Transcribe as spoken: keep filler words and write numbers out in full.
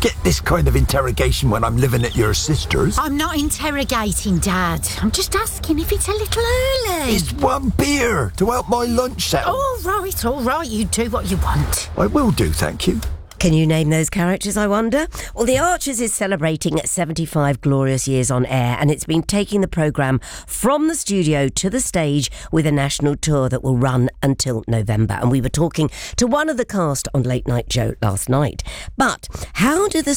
get this kind of interrogation when I'm living at your sister's. I'm not interrogating, Dad. I'm just asking if it's a little early. It's one beer to help my lunch settle. All right, all right. You do what you want. I will do, thank you. Can you name those characters, I wonder? Well, The Archers is celebrating seventy-five glorious years on air, and it's been taking the programme from the studio to the stage with a national tour that will run until November. And we were talking to one of the cast on Late Night Joe last night. But how do the